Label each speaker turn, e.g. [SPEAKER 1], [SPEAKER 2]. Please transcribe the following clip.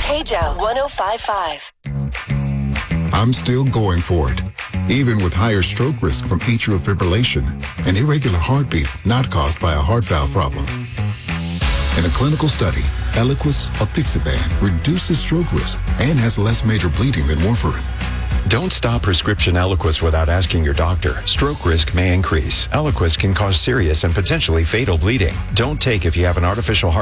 [SPEAKER 1] KJOW 105.5.
[SPEAKER 2] I'm still going for it, even with higher stroke risk from atrial fibrillation, an irregular heartbeat not caused by a heart valve problem. In a clinical study, Eliquis apixaban reduces stroke risk and has less major bleeding than warfarin.
[SPEAKER 3] Don't stop prescription Eliquis without asking your doctor. Stroke risk may increase. Eliquis can cause serious and potentially fatal bleeding. Don't take if you have an artificial heart